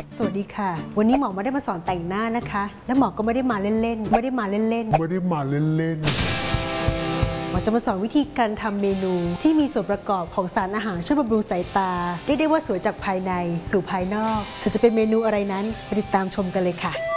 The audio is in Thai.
สวัสดีค่ะวันนี้หมอไม่ได้มาสอนแต่งหน้านะคะและหมอก็ไม่ได้มาเล่นๆหมอจะมาสอนวิธีการทำเมนูที่มีส่วนประกอบของสารอาหารช่วยบำรุงสายตาเรียกได้ว่าสวยจากภายในสู่ภายนอกส่วนจะเป็นเมนูอะไรนั้นไปติดตามชมกันเลยค่ะ